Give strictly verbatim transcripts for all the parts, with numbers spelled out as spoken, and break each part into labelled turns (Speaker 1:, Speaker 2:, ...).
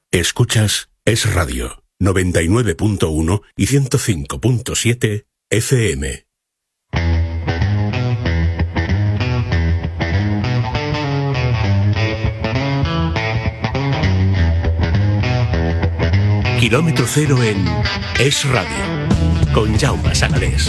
Speaker 1: Escuchas Es Radio, noventa y nueve punto uno y ciento cinco punto siete F M. Kilómetro cero en Es Radio, con Jaume Sagalés.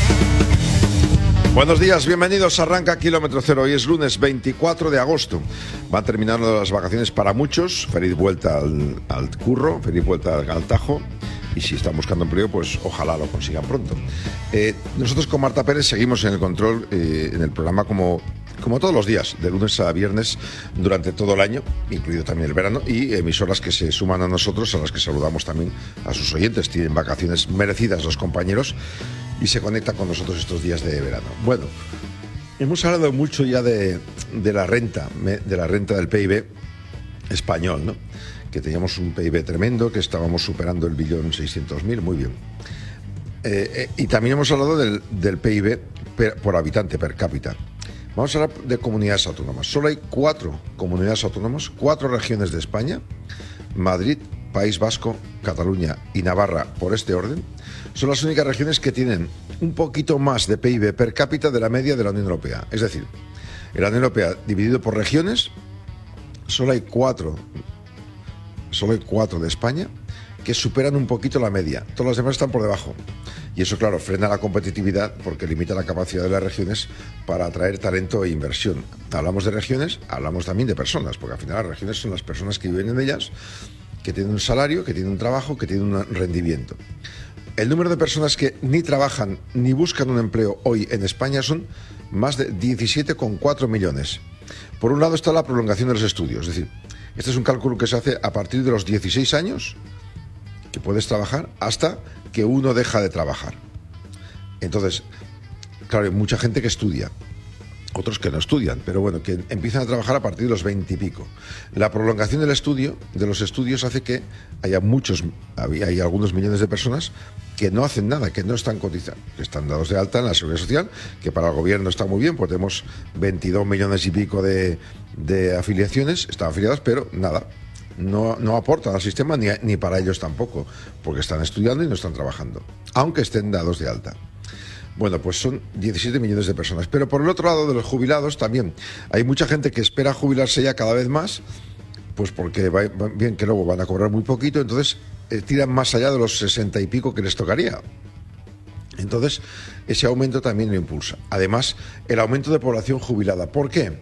Speaker 2: Buenos días, bienvenidos. Arranca Kilómetro Cero. Hoy es lunes veinticuatro de agosto. Van terminando las vacaciones para muchos. Feliz vuelta al, al curro, feliz vuelta al Tajo. Y si están buscando empleo, pues ojalá lo consigan pronto. Eh, nosotros con Marta Pérez seguimos en el control, eh, en el programa como, como todos los días, de lunes a viernes, durante todo el año, incluido también el verano, y emisoras que se suman a nosotros, a las que saludamos también a sus oyentes. Tienen vacaciones merecidas los compañeros y se conectan con nosotros estos días de verano. Bueno, hemos hablado mucho ya de, de la renta, de la renta del P I B español, ¿no? Que teníamos un P I B tremendo, que estábamos superando el billón seiscientos mil, muy bien. Eh, eh, y también hemos hablado del, del P I B per, por habitante, per cápita. Vamos a hablar de comunidades autónomas. Solo hay cuatro comunidades autónomas, cuatro regiones de España: Madrid, País Vasco, Cataluña y Navarra, por este orden. Son las únicas regiones que tienen un poquito más de P I B per cápita de la media de la Unión Europea. Es decir, en la Unión Europea, dividido por regiones, solo hay cuatro, solo hay cuatro de España que superan un poquito la media. Todas las demás están por debajo. Y eso, claro, frena la competitividad porque limita la capacidad de las regiones para atraer talento e inversión. Hablamos de regiones, hablamos también de personas, porque al final las regiones son las personas que viven en ellas, que tienen un salario, que tienen un trabajo, que tienen un rendimiento. El número de personas que ni trabajan ni buscan un empleo hoy en España son más de diecisiete coma cuatro millones. Por un lado está la prolongación de los estudios, es decir, este es un cálculo que se hace a partir de los dieciséis años que puedes trabajar hasta que uno deja de trabajar. Entonces, claro, hay mucha gente que estudia, otros que no estudian, pero bueno, que empiezan a trabajar a partir de los veinte y pico. La prolongación del estudio, de los estudios, hace que haya muchos, hay algunos millones de personas que no hacen nada, que no están cotizando, que están dados de alta en la Seguridad Social, que para el gobierno está muy bien, pues tenemos veintidós millones y pico de, de afiliaciones, están afiliados, pero nada, no, no aportan al sistema ni, ni para ellos tampoco, porque están estudiando y no están trabajando, aunque estén dados de alta. Bueno, pues son diecisiete millones de personas. Pero por el otro lado de los jubilados también hay mucha gente que espera jubilarse ya cada vez más, pues porque va, va bien que luego van a cobrar muy poquito, entonces eh, tiran más allá de los sesenta y pico que les tocaría. Entonces, ese aumento también lo impulsa. Además, el aumento de población jubilada. ¿Por qué?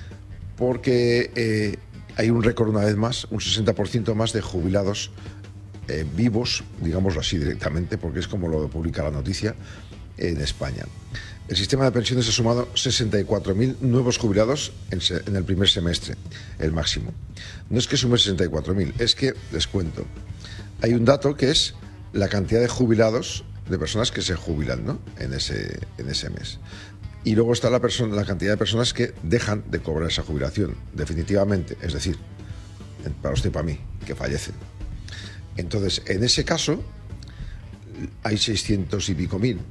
Speaker 2: Porque eh, hay un récord una vez más, un sesenta por ciento más de jubilados eh, vivos, digámoslo así directamente, porque es como lo publica la noticia, en España. El sistema de pensiones ha sumado sesenta y cuatro mil nuevos jubilados en, se, en el primer semestre, el máximo. No es que sume sesenta y cuatro mil, es que, les cuento, hay un dato que es la cantidad de jubilados, de personas que se jubilan, ¿no?, en ese, en ese mes. Y luego está la, persona, la cantidad de personas que dejan de cobrar esa jubilación, definitivamente, es decir, para usted y para mí, que fallecen. Entonces, en ese caso, hay seiscientos y pico mil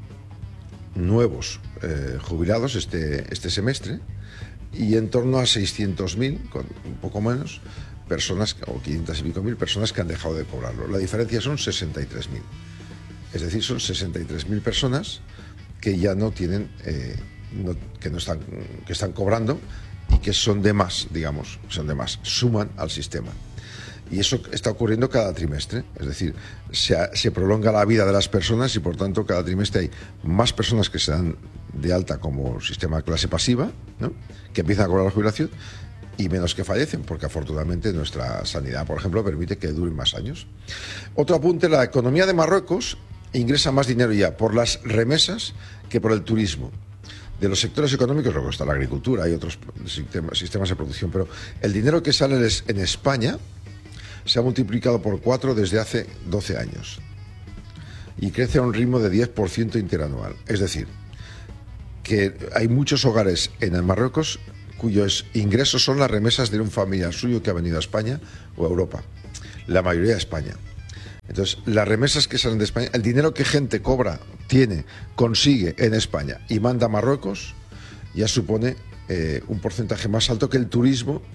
Speaker 2: nuevos eh, jubilados este, este semestre, y en torno a seiscientos mil, con un poco menos, personas, o quinientos y pico mil personas que han dejado de cobrarlo. La diferencia son sesenta y tres mil. Es decir, son sesenta y tres mil personas que ya no tienen, eh, no, que no están, que están cobrando y que son de más, digamos, son de más, suman al sistema. Y eso está ocurriendo cada trimestre, es decir, se, se prolonga la vida de las personas y por tanto cada trimestre hay más personas que se dan de alta como sistema de clase pasiva, ¿no?, que empiezan a cobrar la jubilación, y menos que fallecen, porque afortunadamente nuestra sanidad, por ejemplo, permite que duren más años. Otro apunte: la economía de Marruecos ingresa más dinero ya por las remesas que por el turismo. De los sectores económicos, luego está la agricultura, hay otros sistemas, sistemas de producción, pero el dinero que sale en España se ha multiplicado por cuatro desde hace doce años y crece a un ritmo de diez por ciento interanual. Es decir, que hay muchos hogares en el Marruecos cuyos ingresos son las remesas de un familiar suyo que ha venido a España o a Europa, la mayoría a España. Entonces, las remesas que salen de España, el dinero que gente cobra, tiene, consigue en España y manda a Marruecos, ya supone eh, un porcentaje más alto que el turismo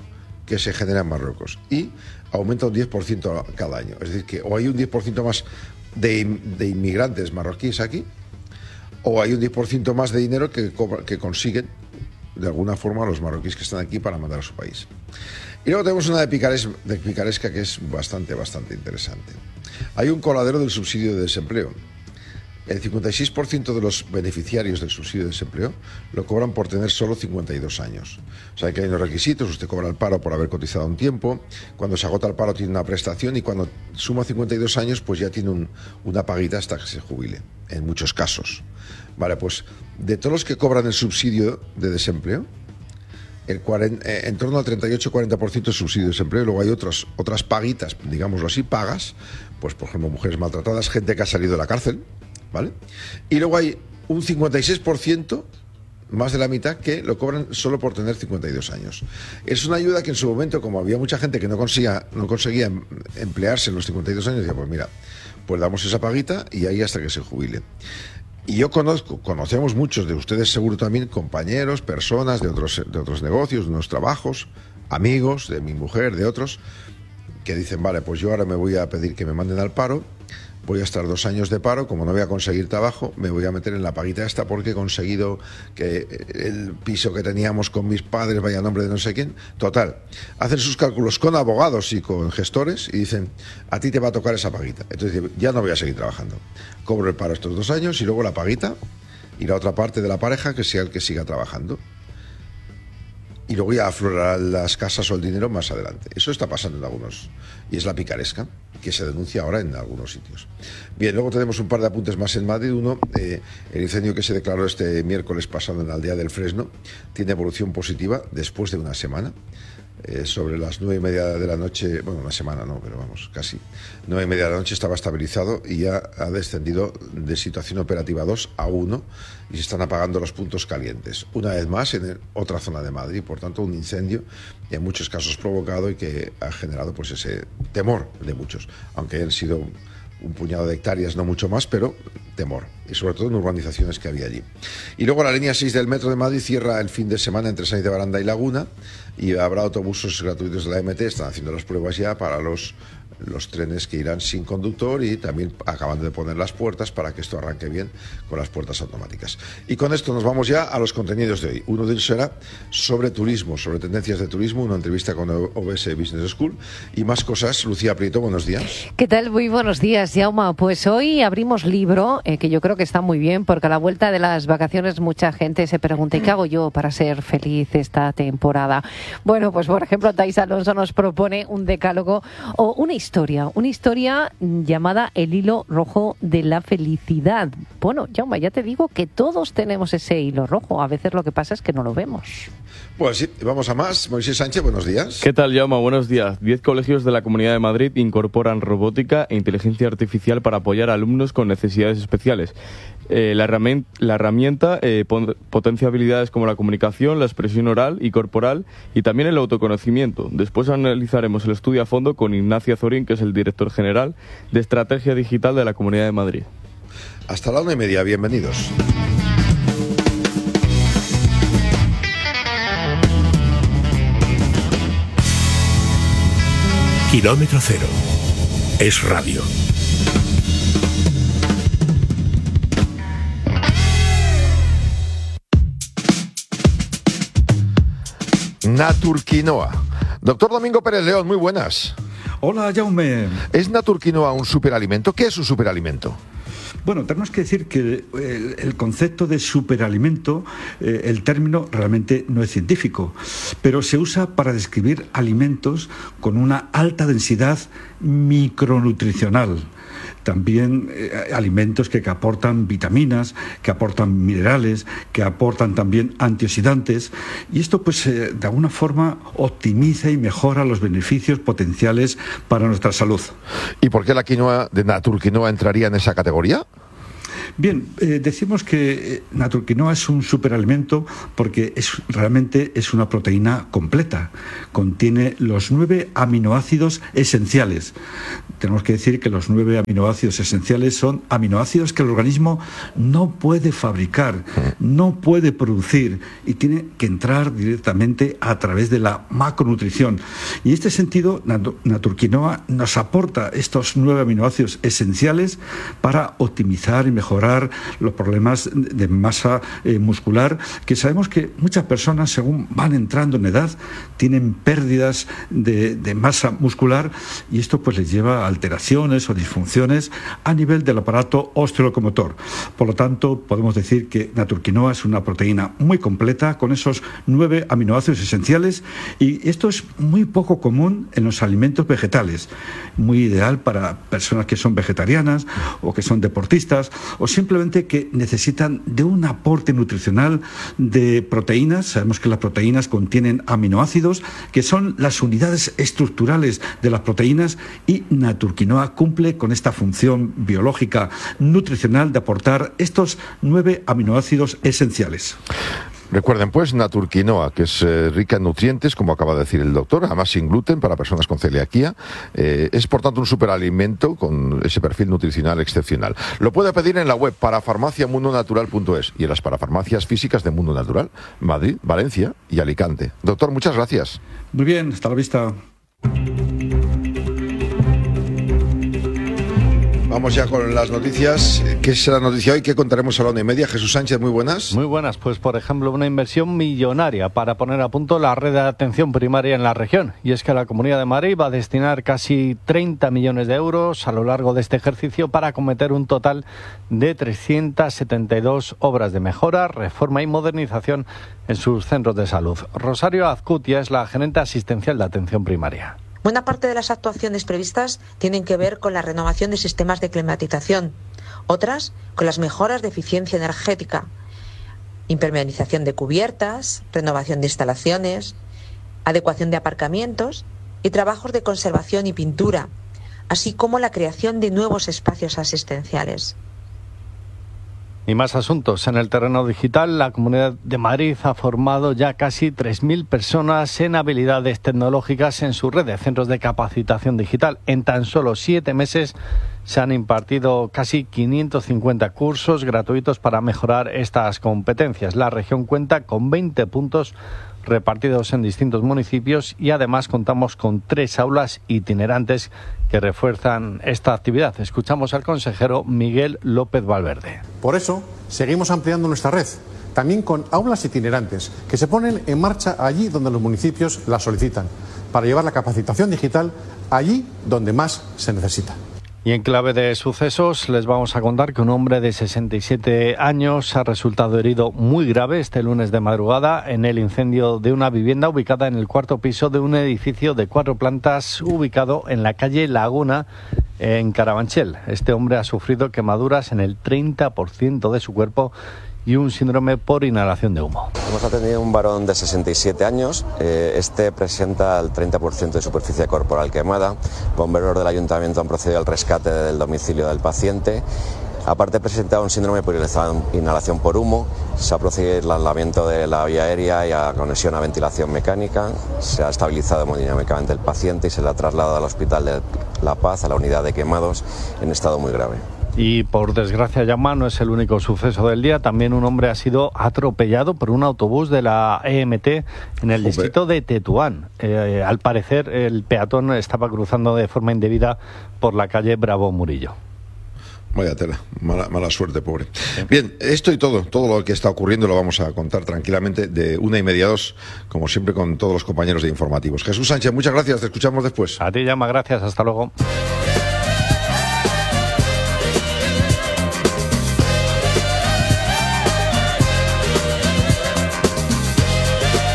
Speaker 2: que se genera en Marruecos y aumenta un diez por ciento cada año. Es decir, que o hay un diez por ciento más de, de inmigrantes marroquíes aquí, o hay un diez por ciento más de dinero que, que consiguen de alguna forma los marroquíes que están aquí para mandar a su país. Y luego tenemos una de, picares, de picaresca que es bastante, bastante interesante. Hay un coladero del subsidio de desempleo. El cincuenta y seis por ciento de los beneficiarios del subsidio de desempleo lo cobran por tener solo cincuenta y dos años. O sea que hay unos requisitos, usted cobra el paro por haber cotizado un tiempo, cuando se agota el paro tiene una prestación y cuando suma cincuenta y dos años pues ya tiene un, una paguita hasta que se jubile, en muchos casos. Vale, pues de todos los que cobran el subsidio de desempleo, el cuarenta, eh, en torno al treinta y ocho a cuarenta por ciento de subsidio de desempleo, y luego hay otras, otras paguitas, digámoslo así, pagas, pues por ejemplo mujeres maltratadas, gente que ha salido de la cárcel, ¿vale? Y luego hay un cincuenta y seis por ciento, más de la mitad, que lo cobran solo por tener cincuenta y dos años. Es una ayuda que en su momento, como había mucha gente que no conseguía, no conseguía emplearse en los cincuenta y dos años, decía, pues mira, pues damos esa paguita y ahí hasta que se jubile. Y yo conozco, conocemos muchos de ustedes seguro también, compañeros, personas de otros, de otros negocios, de unos trabajos, amigos de mi mujer, de otros, que dicen, vale, pues yo ahora me voy a pedir que me manden al paro, voy a estar dos años de paro, como no voy a conseguir trabajo, me voy a meter en la paguita esta porque he conseguido que el piso que teníamos con mis padres vaya a nombre de no sé quién. Total, hacen sus cálculos con abogados y con gestores y dicen, a ti te va a tocar esa paguita. Entonces ya no voy a seguir trabajando. Cobro el paro estos dos años y luego la paguita y la otra parte de la pareja que sea el que siga trabajando. Y luego ya aflorarán las casas o el dinero más adelante. Eso está pasando en algunos. Y es la picaresca, que se denuncia ahora en algunos sitios. Bien, luego tenemos un par de apuntes más en Madrid. Uno, eh, el incendio que se declaró este miércoles pasado en la aldea del Fresno tiene evolución positiva después de una semana. Eh, sobre las nueve y media de la noche, bueno, una semana no, pero vamos, casi nueve y media de la noche estaba estabilizado y ya ha descendido de situación operativa dos a uno y se están apagando los puntos calientes. Una vez más en otra zona de Madrid, por tanto un incendio en muchos casos provocado y que ha generado pues ese temor de muchos, aunque hayan sido un puñado de hectáreas, no mucho más, pero temor, y sobre todo en urbanizaciones que había allí. Y luego la línea seis del Metro de Madrid cierra el fin de semana entre Sáenz de Baranda y Laguna, y habrá autobuses gratuitos de la M T, están haciendo las pruebas ya para los, los trenes que irán sin conductor y también acabando de poner las puertas para que esto arranque bien con las puertas automáticas. Y con esto nos vamos ya a los contenidos de hoy. Uno de ellos será sobre turismo, sobre tendencias de turismo, una entrevista con O B S Business School y más cosas. Lucía Prieto, buenos días.
Speaker 3: ¿Qué tal? Muy buenos días, Jaume. Pues hoy abrimos libro, eh, que yo creo que está muy bien, porque a la vuelta de las vacaciones mucha gente se pregunta, ¿y qué hago yo para ser feliz esta temporada? Bueno, pues por ejemplo, Thais Alonso nos propone un decálogo o una historia, una historia llamada El hilo rojo de la felicidad. Bueno, Jaume, ya te digo que todos tenemos ese hilo rojo, a veces lo que pasa es que no lo vemos.
Speaker 2: Pues sí, vamos a más. Moisés Sánchez, buenos días.
Speaker 4: ¿Qué tal, Jaume? Buenos días. Diez colegios de la Comunidad de Madrid incorporan robótica e inteligencia artificial para apoyar a alumnos con necesidades especiales. Eh, la herramienta, la herramienta eh, potencia habilidades como la comunicación, la expresión oral y corporal y también el autoconocimiento. Después analizaremos el estudio a fondo con Ignacio Azorín, que es el director general de Estrategia Digital de la Comunidad de Madrid.
Speaker 2: Hasta la una y media, bienvenidos.
Speaker 1: Kilómetro cero. Es radio.
Speaker 2: Naturquinoa. Doctor Domingo Pérez León, muy buenas.
Speaker 5: Hola, Jaume.
Speaker 2: ¿Es Naturquinoa un superalimento? ¿Qué es un superalimento?
Speaker 5: Bueno, tenemos que decir que el, el concepto de superalimento, eh, el término realmente no es científico, pero se usa para describir alimentos con una alta densidad micronutricional. También eh, alimentos que, que aportan vitaminas, que aportan minerales, que aportan también antioxidantes. Y esto, pues, eh, de alguna forma optimiza y mejora los beneficios potenciales para nuestra salud.
Speaker 2: ¿Y por qué la quinoa de Naturquinoa entraría en esa categoría?
Speaker 5: Bien, eh, decimos que naturquinoa es un superalimento porque es, realmente es una proteína completa. Contiene los nueve aminoácidos esenciales. Tenemos que decir que los nueve aminoácidos esenciales son aminoácidos que el organismo no puede fabricar, no puede producir y tiene que entrar directamente a través de la macronutrición. Y en este sentido, naturquinoa nos aporta estos nueve aminoácidos esenciales para optimizar y mejorar los problemas de masa eh, muscular, que sabemos que muchas personas, según van entrando en edad, tienen pérdidas de, de masa muscular y esto pues les lleva a alteraciones o disfunciones a nivel del aparato osteolocomotor. Por lo tanto, podemos decir que naturquinoa es una proteína muy completa con esos nueve aminoácidos esenciales y esto es muy poco común en los alimentos vegetales, muy ideal para personas que son vegetarianas o que son deportistas o simplemente que necesitan de un aporte nutricional de proteínas. Sabemos que las proteínas contienen aminoácidos que son las unidades estructurales de las proteínas y naturquinoa cumple con esta función biológica nutricional de aportar estos nueve aminoácidos esenciales.
Speaker 2: Recuerden pues naturquinoa, que es eh, rica en nutrientes, como acaba de decir el doctor, además sin gluten para personas con celiaquía. Eh, es por tanto un superalimento con ese perfil nutricional excepcional. Lo puede pedir en la web parafarmacia mundo natural punto es y en las parafarmacias físicas de Mundo Natural, Madrid, Valencia y Alicante. Doctor, muchas gracias.
Speaker 5: Muy bien, hasta la vista.
Speaker 2: Vamos ya con las noticias. ¿Qué es la noticia hoy? ¿Qué contaremos a la una y media? Jesús Sánchez, muy buenas.
Speaker 6: Muy buenas. Pues, por ejemplo, una inversión millonaria para poner a punto la red de atención primaria en la región. Y es que la Comunidad de Madrid va a destinar casi treinta millones de euros a lo largo de este ejercicio para acometer un total de trescientas setenta y dos obras de mejora, reforma y modernización en sus centros de salud. Rosario Azcutia es la gerente asistencial de atención primaria.
Speaker 7: Buena parte de las actuaciones previstas tienen que ver con la renovación de sistemas de climatización, otras con las mejoras de eficiencia energética, impermeabilización de cubiertas, renovación de instalaciones, adecuación de aparcamientos y trabajos de conservación y pintura, así como la creación de nuevos espacios asistenciales.
Speaker 6: Y más asuntos. En el terreno digital, la Comunidad de Madrid ha formado ya casi tres mil personas en habilidades tecnológicas en su red de centros de capacitación digital. En tan solo siete meses se han impartido casi quinientos cincuenta cursos gratuitos para mejorar estas competencias. La región cuenta con veinte puntos repartidos en distintos municipios y además contamos con tres aulas itinerantes que refuerzan esta actividad. Escuchamos al consejero Miguel López Valverde.
Speaker 8: Por eso seguimos ampliando nuestra red, también con aulas itinerantes que se ponen en marcha allí donde los municipios la solicitan, para llevar la capacitación digital allí donde más se necesita.
Speaker 6: Y en clave de sucesos les vamos a contar que un hombre de sesenta y siete años ha resultado herido muy grave este lunes de madrugada en el incendio de una vivienda ubicada en el cuarto piso de un edificio de cuatro plantas ubicado en la calle Laguna en Carabanchel. Este hombre ha sufrido quemaduras en el treinta por ciento de su cuerpo y un síndrome por inhalación de humo.
Speaker 9: Hemos atendido a un varón de sesenta y siete años. Eh, este presenta el treinta por ciento de superficie corporal quemada. Bomberos del ayuntamiento han procedido al rescate del domicilio del paciente. Aparte presenta un síndrome por inhalación por humo. Se ha procedido al aislamiento de la vía aérea y a conexión a ventilación mecánica. Se ha estabilizado hemodinámicamente el paciente y se le ha trasladado al Hospital de La Paz, a la unidad de quemados, en estado muy grave.
Speaker 6: Y por desgracia, Llama, no es el único suceso del día. También un hombre ha sido atropellado por un autobús de la E M T en el distrito de Tetuán. Eh, al parecer, el peatón estaba cruzando de forma indebida por la calle Bravo Murillo.
Speaker 2: Vaya tela, mala, mala suerte, pobre. Bien, esto y todo, todo lo que está ocurriendo lo vamos a contar tranquilamente de una y media a dos, como siempre con todos los compañeros de informativos. Jesús Sánchez, muchas gracias, te escuchamos después.
Speaker 6: A ti, Llama, gracias, hasta luego.
Speaker 2: Las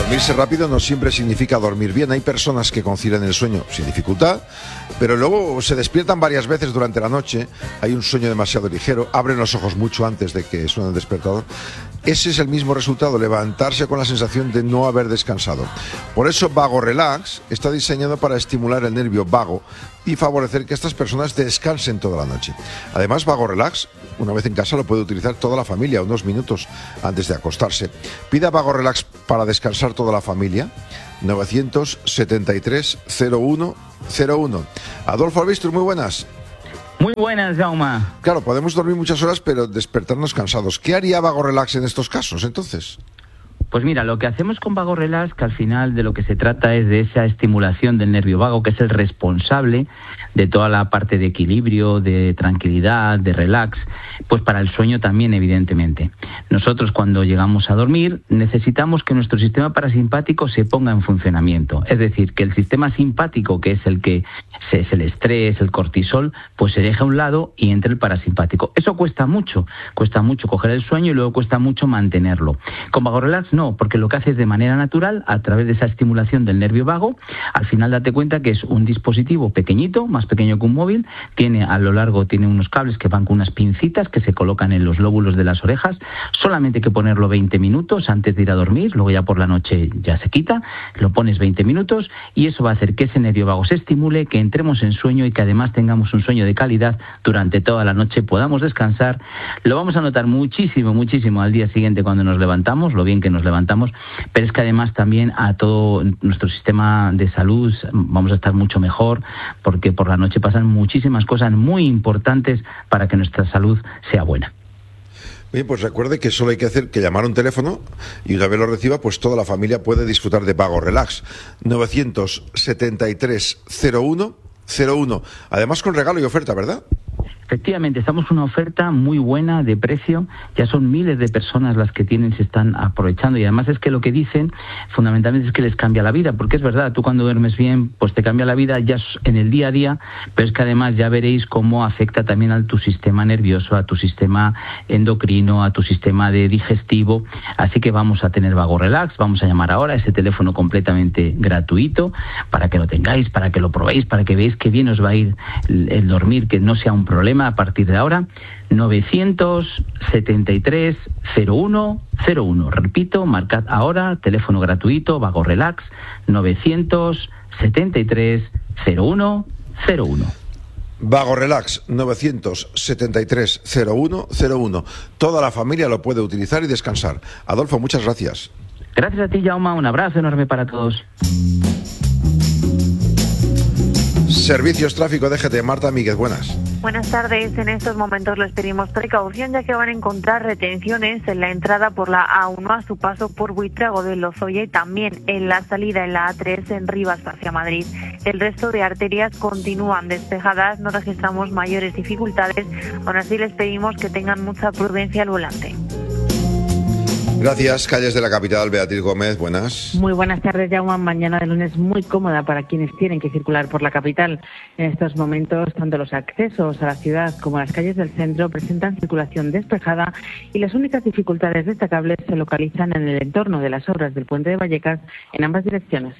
Speaker 2: Dormirse rápido no siempre significa dormir bien. Hay personas que concilian el sueño sin dificultad, pero luego se despiertan varias veces durante la noche, hay un sueño demasiado ligero, abren los ojos mucho antes de que suene el despertador. Ese es el mismo resultado, levantarse con la sensación de no haber descansado. Por eso Vago Relax está diseñado para estimular el nervio vago y favorecer que estas personas descansen toda la noche. Además, Vago Relax, una vez en casa, lo puede utilizar toda la familia unos minutos antes de acostarse. Pida Vago Relax para descansar toda la familia. novecientos setenta y tres cero uno cero uno. Adolfo Albistur, muy buenas.
Speaker 10: Muy buenas, Jaume.
Speaker 2: Claro, podemos dormir muchas horas, pero despertarnos cansados. ¿Qué haría Vago Relax en estos casos, entonces?
Speaker 10: Pues mira, lo que hacemos con Vago Relax, que al final de lo que se trata es de esa estimulación del nervio vago, que es el responsable de toda la parte de equilibrio, de tranquilidad, de relax, pues para el sueño también, evidentemente. Nosotros, cuando llegamos a dormir, necesitamos que nuestro sistema parasimpático se ponga en funcionamiento. Es decir, que el sistema simpático, que es el que es el estrés, el cortisol, pues se deje a un lado y entre el parasimpático. Eso cuesta mucho, cuesta mucho coger el sueño y luego cuesta mucho mantenerlo. Con Vago Relax no, porque lo que hace es de manera natural, a través de esa estimulación del nervio vago. Al final date cuenta que es un dispositivo pequeñito, más pequeño que un móvil, tiene a lo largo tiene unos cables que van con unas pincitas que se colocan en los lóbulos de las orejas. Solamente hay que ponerlo veinte minutos antes de ir a dormir, luego ya por la noche ya se quita, lo pones veinte minutos y eso va a hacer que ese nervio vago se estimule, que entremos en sueño y que además tengamos un sueño de calidad durante toda la noche, podamos descansar. Lo vamos a notar muchísimo, muchísimo al día siguiente cuando nos levantamos, lo bien que nos levantamos, pero es que además también a todo nuestro sistema de salud vamos a estar mucho mejor, porque por la noche pasan muchísimas cosas muy importantes para que nuestra salud sea buena.
Speaker 2: Bien, pues recuerde que solo hay que hacer que llamar a un teléfono y una vez lo reciba, pues toda la familia puede disfrutar de Vago Relax. novecientos setenta y tres cero uno cero uno. Además con regalo y oferta, ¿verdad?
Speaker 10: Efectivamente, estamos una oferta muy buena de precio, ya son miles de personas las que tienen, se están aprovechando y además es que lo que dicen fundamentalmente es que les cambia la vida, porque es verdad, tú cuando duermes bien pues te cambia la vida ya en el día a día, pero es que además ya veréis cómo afecta también a tu sistema nervioso, a tu sistema endocrino, a tu sistema de digestivo, así que vamos a tener Vago Relax, vamos a llamar ahora a ese teléfono completamente gratuito para que lo tengáis, para que lo probéis, para que veáis qué bien os va a ir el, el dormir, que no sea un problema a partir de ahora. Novecientos setenta y tres cero uno cero uno. Repito, marcad ahora, teléfono gratuito, Vago Relax, novecientos setenta y tres cero uno cero uno.
Speaker 2: Vago Relax, novecientos setenta y tres cero uno cero uno. Toda la familia lo puede utilizar y descansar. Adolfo, muchas gracias.
Speaker 10: Gracias a ti, Jaume, un abrazo enorme para todos.
Speaker 2: Servicios Tráfico D G T, Marta Míguez, buenas.
Speaker 11: Buenas tardes. En estos momentos les pedimos precaución ya que van a encontrar retenciones en la entrada por la A uno a su paso por Buitrago de Lozoya y también en la salida en la A tres en Rivas hacia Madrid. El resto de arterias continúan despejadas, no registramos mayores dificultades, aún así les pedimos que tengan mucha prudencia al volante.
Speaker 2: Gracias. Calles de la capital, Beatriz Gómez, buenas.
Speaker 12: Muy buenas tardes, Jaume. Mañana de lunes muy cómoda para quienes tienen que circular por la capital. En estos momentos, tanto los accesos a la ciudad como las calles del centro presentan circulación despejada y las únicas dificultades destacables se localizan en el entorno de las obras del puente de Vallecas en ambas direcciones.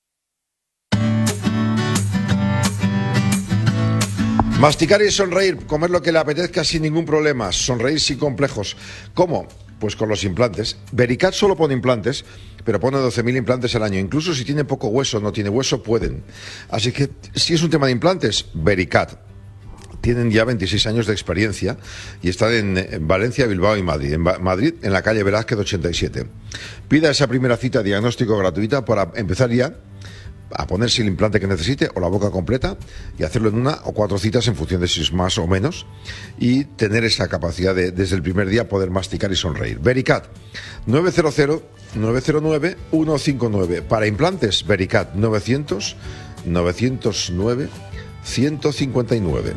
Speaker 2: Masticar y sonreír, comer lo que le apetezca sin ningún problema, sonreír sin complejos. ¿Cómo? Pues con los implantes. Vericat solo pone implantes, pero pone doce mil implantes al año. Incluso si tiene poco hueso, no tiene hueso, pueden. Así que, si es un tema de implantes, Vericat. Tienen ya veintiséis años de experiencia y están en Valencia, Bilbao y Madrid. En Madrid, en la calle Velázquez ochenta y siete. Pida esa primera cita diagnóstico gratuita para empezar ya a ponerse el implante que necesite o la boca completa y hacerlo en una o cuatro citas en función de si es más o menos y tener esa capacidad de desde el primer día poder masticar y sonreír. Vericat nueve cero cero nueve cero nueve uno cinco nueve. Para implantes, Vericat novecientos novecientos nueve ciento cincuenta y nueve.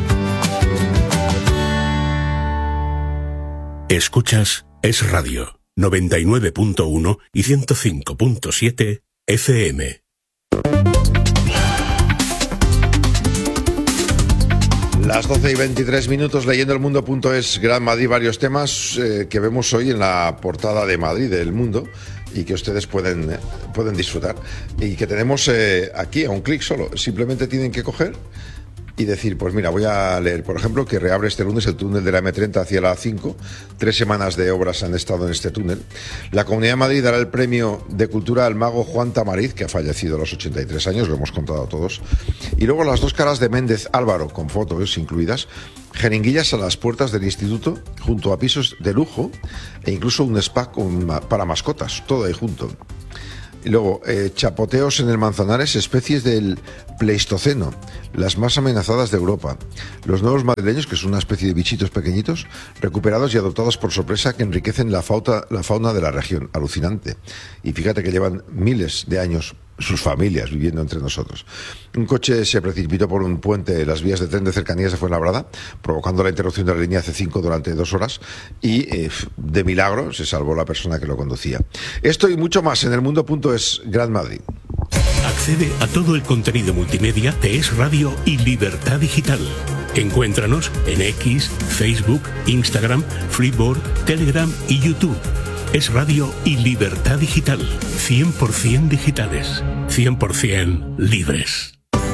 Speaker 1: Escuchas Es Radio noventa y nueve punto uno y ciento cinco punto siete F M.
Speaker 2: Las doce y veintitrés minutos, leyendo el mundo.es, Gran Madrid, varios temas eh, que vemos hoy en la portada de Madrid, del Mundo, y que ustedes pueden, eh, pueden disfrutar. Y que tenemos eh, aquí a un clic solo. Simplemente tienen que coger y decir, pues mira, voy a leer, por ejemplo, que reabre este lunes el túnel de la eme treinta hacia la A cinco. Tres semanas de obras han estado en este túnel. La Comunidad de Madrid dará el premio de cultura al mago Juan Tamariz, que ha fallecido a los ochenta y tres años, lo hemos contado todos. Y luego las dos caras de Méndez Álvaro, con fotos incluidas. Jeringuillas a las puertas del instituto, junto a pisos de lujo, e incluso un spa con, para mascotas, todo ahí junto. Y luego, eh, chapoteos en el Manzanares, especies del Pleistoceno, las más amenazadas de Europa. Los nuevos madrileños, que son una especie de bichitos pequeñitos, recuperados y adoptados por sorpresa, que enriquecen la fauna, la fauna de la región. Alucinante. Y fíjate que llevan miles de años sus familias viviendo entre nosotros. Un coche se precipitó por un puente de las vías de tren de cercanías de Fuenlabrada, provocando la interrupción de la línea ce cinco durante dos horas y, eh, de milagro, se salvó la persona que lo conducía. Esto y mucho más en elmundo.es Gran Madrid.
Speaker 1: Accede a todo el contenido multimedia de Es Radio y Libertad Digital. Encuéntranos en X, Facebook, Instagram, Freeboard, Telegram y YouTube. Es Radio y Libertad Digital. cien por ciento digitales. cien por ciento libres.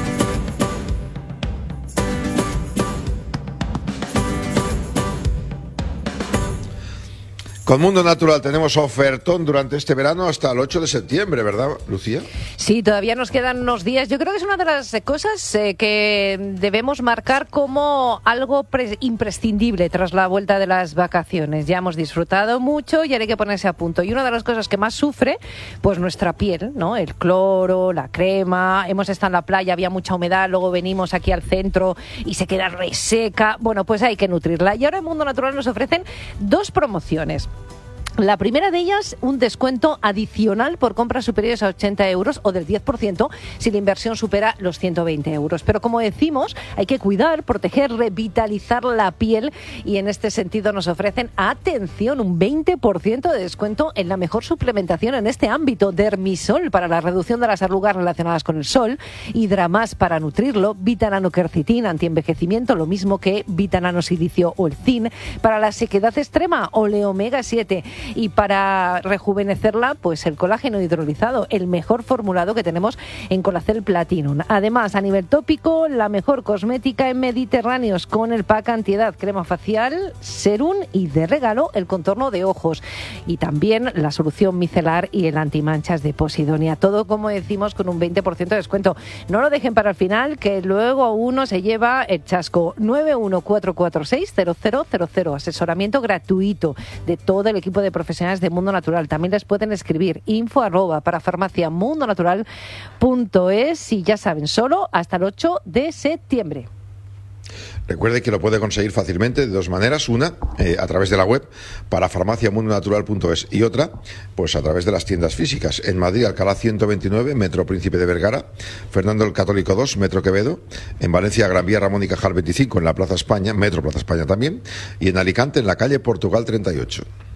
Speaker 2: Con Mundo Natural tenemos ofertón durante este verano hasta el ocho de septiembre, ¿verdad, Lucía?
Speaker 3: Sí, todavía nos quedan unos días. Yo creo que es una de las cosas eh, que debemos marcar como algo pre- imprescindible tras la vuelta de las vacaciones. Ya hemos disfrutado mucho y ahora hay que ponerse a punto. Y una de las cosas que más sufre, pues nuestra piel, ¿no? El cloro, la crema. Hemos estado en la playa, había mucha humedad, luego venimos aquí al centro y se queda reseca. Bueno, pues hay que nutrirla. Y ahora en Mundo Natural nos ofrecen dos promociones. La primera de ellas, un descuento adicional por compras superiores a ochenta euros o del diez por ciento si la inversión supera los ciento veinte euros. Pero como decimos, hay que cuidar, proteger, revitalizar la piel y en este sentido nos ofrecen, atención, un veinte por ciento de descuento en la mejor suplementación en este ámbito. Dermisol para la reducción de las arrugas relacionadas con el sol, Hidramas para nutrirlo, Vitananoquercitin antienvejecimiento, lo mismo que Vitanano-silicio o el zinc, para la sequedad extrema, Oleomega siete. Y para rejuvenecerla, pues el colágeno hidrolizado, el mejor formulado que tenemos en Colacel Platinum. Además, a nivel tópico, la mejor cosmética en Mediterráneos con el pack antiedad, crema facial, serum y de regalo el contorno de ojos. Y también la solución micelar y el antimanchas de Posidonia. Todo, como decimos, con un veinte por ciento de descuento. No lo dejen para el final, que luego uno se lleva el chasco. nueve uno cuatro cuatro seis cero cero cero cero. Asesoramiento gratuito de todo el equipo de profesionales de Mundo Natural. También les pueden escribir info arroba para farmacia mundo natural punto es y ya saben, solo hasta el ocho de septiembre.
Speaker 2: Recuerde que lo puede conseguir fácilmente de dos maneras. Una, eh, a través de la web para farmacia mundo natural punto es y otra, pues a través de las tiendas físicas. En Madrid, Alcalá ciento veintinueve, Metro Príncipe de Vergara, Fernando el Católico dos, Metro Quevedo. En Valencia, Gran Vía Ramón y Cajal veinticinco, en la Plaza España, Metro Plaza España también. Y en Alicante, en la calle Portugal treinta y ocho.